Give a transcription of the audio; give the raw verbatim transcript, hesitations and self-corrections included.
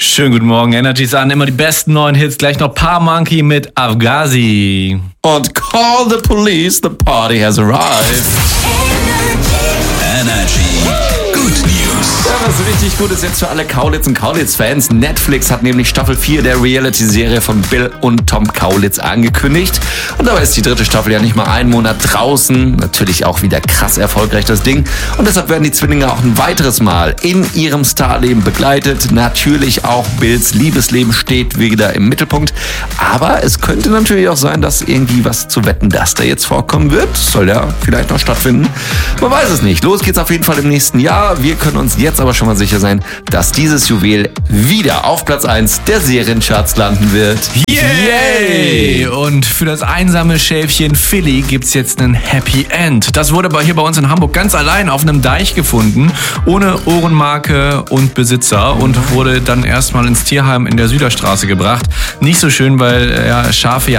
Schönen guten Morgen, Energy an. Immer die besten neuen Hits. Gleich noch Paar Monkey mit Afghazi. Und call the police, the party has arrived. Energy. Good News. Ja, was richtig gut ist jetzt für alle Kaulitz und Kaulitz-Fans. Netflix hat nämlich Staffel vier der Reality-Serie von Bill und Tom Kaulitz angekündigt. Und dabei ist die dritte Staffel ja nicht mal einen Monat draußen. Natürlich auch wieder krass erfolgreich, das Ding. Und deshalb werden die Zwillinge auch ein weiteres Mal in ihrem Starleben begleitet. Natürlich auch Bills Liebesleben steht wieder im Mittelpunkt. Aber es könnte natürlich auch sein, dass irgendwie was zu Wetten, dass da jetzt vorkommen wird. Soll ja vielleicht noch stattfinden. Man weiß es nicht. Los geht's auf jeden Fall im nächsten Jahr. Wir können uns jetzt aber schon mal sicher sein, dass dieses Juwel wieder auf Platz eins der Seriencharts landen wird. Yay! Und für das einsame Schäfchen Philly gibt's jetzt einen Happy End. Das wurde aber hier bei uns in Hamburg ganz allein auf einem Deich gefunden, ohne Ohrenmarke und Besitzer, und wurde dann erstmal ins Tierheim in der Süderstraße gebracht. Nicht so schön, weil ja, Schafe ja